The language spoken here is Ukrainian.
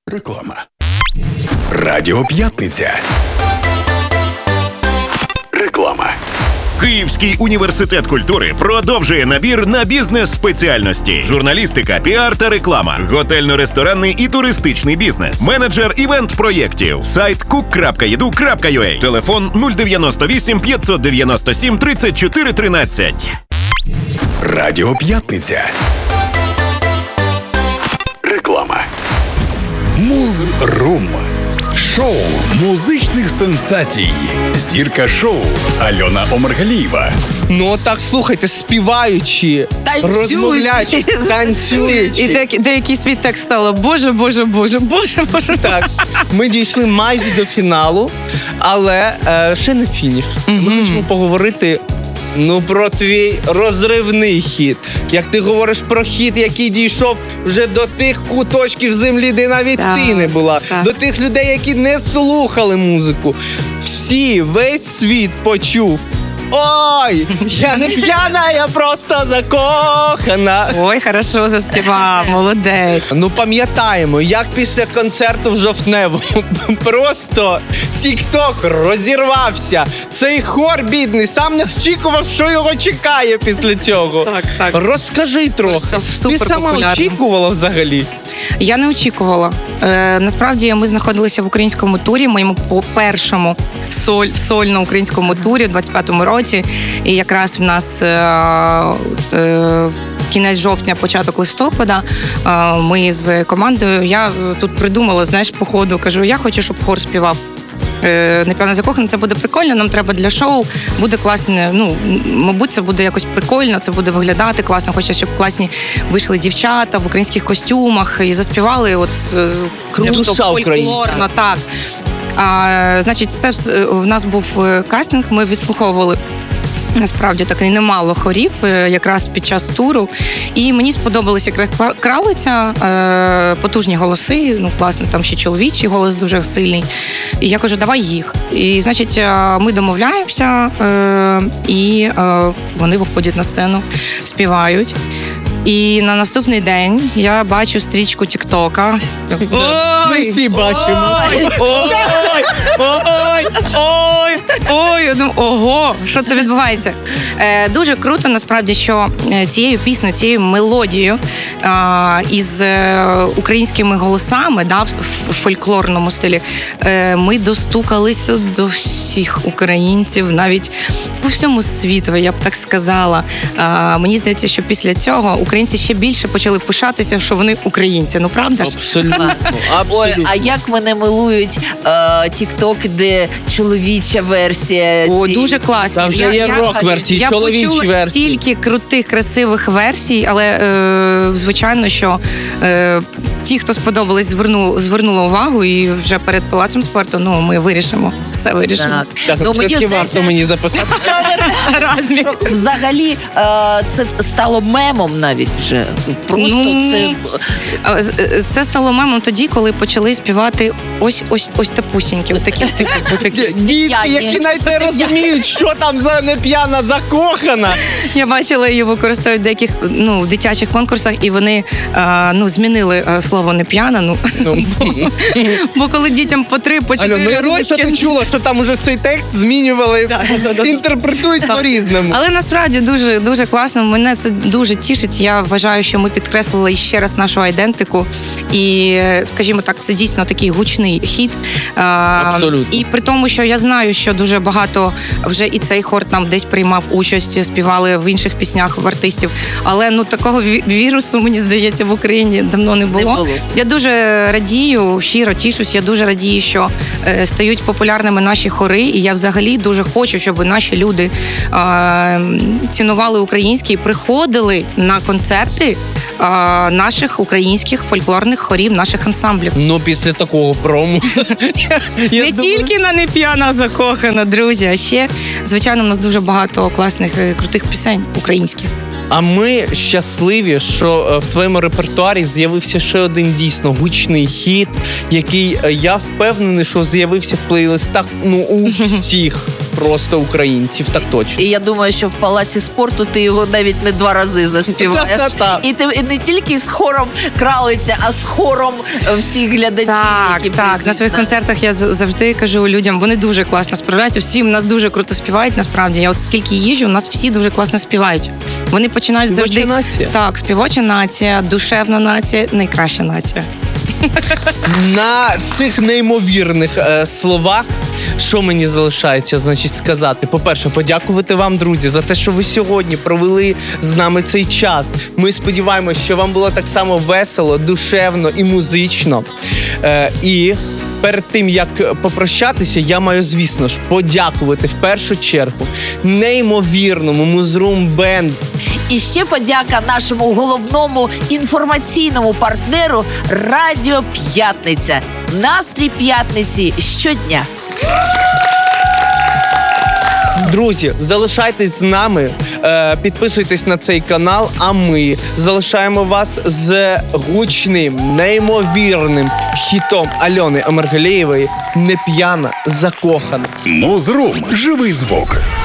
Реклама. Радіо П'ятниця. Реклама. Київський університет культури продовжує набір на бізнес-спеціальності: журналістика, піар та реклама, готельно-ресторанний і туристичний бізнес, менеджер івент-проєктів, сайт cook.edu.ua, телефон 098 597 34 13. Радіо П'ятниця. Реклама. Муз-рум. Шоу музичних сенсацій. Зірка шоу Альона Омаргалієва. Ну так, слухайте, співаючи, розмовляючи, танцюючи. І деякий свій текст стало «Боже, Боже, Боже, Боже, Боже». Так, ми дійшли майже до фіналу, але ще не фініш. Ми хочемо поговорити про твій розривний хіт. Як ти говориш про хіт, який дійшов вже до тих куточків землі, де навіть ти не була. До тих людей, які не слухали музику. Весь світ почув: ой, я не п'яна, я просто закохана. Ой, хорошо заспівав, молодець. Пам'ятаємо, як після концерту в Жовтневому просто тік-ток розірвався. Цей хор бідний сам не очікував, що його чекає після цього. Так. Розкажи трохи. Ти сама очікувала взагалі? Я не очікувала. Насправді ми знаходилися в українському турі, моєму першому сольно-українському турі в 25-му році. І якраз в нас кінець жовтня, початок листопада, ми з командою, я тут придумала, по ходу, кажу, я хочу, щоб хор співав «Не п'яна закохана», це буде прикольно, нам треба для шоу, буде класно, мабуть, це буде якось прикольно, це буде виглядати класно, хочу, щоб класні вийшли дівчата в українських костюмах і заспівали круто, фольклорно, так. Значить, це в нас був кастинг, ми відслуховували насправді такий немало хорів якраз під час туру. І мені сподобалася якраз кралиця, потужні голоси, класно, там ще чоловічий голос дуже сильний. І я кажу, давай їх. І, значить, ми домовляємося, і вони виходять на сцену, співають. І на наступний день я бачу стрічку Тік-Тока. Ми всі бачимо. Ой, я думаю, ого, що це відбувається? Дуже круто, насправді, що цією піснею, цією мелодією із українськими голосами, в фольклорному стилі, ми достукалися до всіх українців, навіть по всьому світу, я б так сказала. Мені здається, що після цього українці ще більше почали пишатися, що вони українці. Правда ж? Абсолютно. Ой, а як мене милують тік-ток, де чоловіча версія. О, дуже класно. Там вже є рок-версії, чоловічі версії. Я почула стільки крутих, красивих версій, але звичайно, що ті, хто сподобались, звернули увагу, і вже перед Палацом спорту, ми вирішимо. Все вирішимо. Так, все-таки варто мені записати. Взагалі, це стало мемом навіть вже. Просто це стало мемом тоді, коли почали співати ось тапусіньки. Такі. Дітки, які навіть не розуміють, що там за «Не п'яна закохана». Я бачила, її використовують в деяких дитячих конкурсах, і вони змінили слово «не п'яна». Бо коли дітям по 3, по 4 рочки... Я думаю, що ти чула, що там уже цей текст змінювали, інтерпретують по-різному. Але насправді дуже, дуже класно, мене це дуже тішить. Я вважаю, що ми підкреслили ще раз нашу айдентику. І, скажімо так, це дійсно такий гучний хіт. Абсолютно. І при тому, що я знаю, що дуже багато вже і цей хор там десь приймав участь, співали в інших піснях в артистів. Але такого вірусу, мені здається, в Україні давно не було. Я дуже радію, щиро тішусь, я дуже радію, що стають популярними наші хори. І я взагалі дуже хочу, щоб наші люди цінували українське і приходили на концерти наших українських фольклорних хорів, наших ансамблів. Після такого прому. Не тільки на «Не п'яна закохана», друзі, а ще, звичайно, у нас дуже багато класних, крутих пісень українських. А ми щасливі, що в твоєму репертуарі з'явився ще один дійсно гучний хіт, який, я впевнений, що з'явився в плейлистах у всіх. просто українців, так точно. І я думаю, що в палаці спорту ти його навіть не 2 рази заспіваєш. Та-та-та. І ти і не тільки з хором кралиця, а з хором всіх глядачів. які Так, прийдуть на своїх концертах я завжди кажу людям, вони дуже класно справляються, всі в нас дуже круто співають, насправді. Я от скільки їжджу, у нас всі дуже класно співають. Вони починають Співоча завжди... нація. Так, співоча нація, душевна нація, найкраща нація. На цих неймовірних словах, що мені залишається, значить, сказати? По-перше, подякувати вам, друзі, за те, що ви сьогодні провели з нами цей час. Ми сподіваємося, що вам було так само весело, душевно і музично. І перед тим, як попрощатися, я маю, звісно ж, подякувати в першу чергу неймовірному Музрум Бенд. І ще подяка нашому головному інформаційному партнеру Радіо П'ятниця. Настрій п'ятниці щодня. Друзі, залишайтесь з нами, підписуйтесь на цей канал, а ми залишаємо вас з гучним, неймовірним хітом Альони Омергалієвої «Не п'яна, закохана». Музрум. Живий звук.